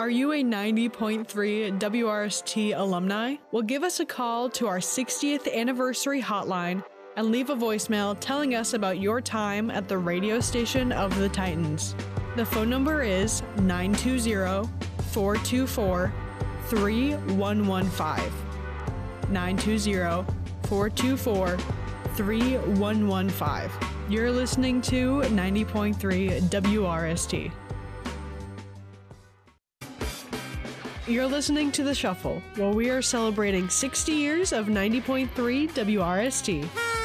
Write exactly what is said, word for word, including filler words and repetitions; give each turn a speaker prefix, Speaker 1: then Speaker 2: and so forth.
Speaker 1: Are you a ninety point three W R S T alumni? Well, give us a call to our sixtieth anniversary hotline and leave a voicemail telling us about your time at the radio station of the Titans. The phone number is nine two zero, four two four, three one one five. nine two zero, four two four, three one one five. You're listening to ninety point three W R S T. You're listening to The Shuffle, where we are celebrating sixty years of ninety point three W R S T.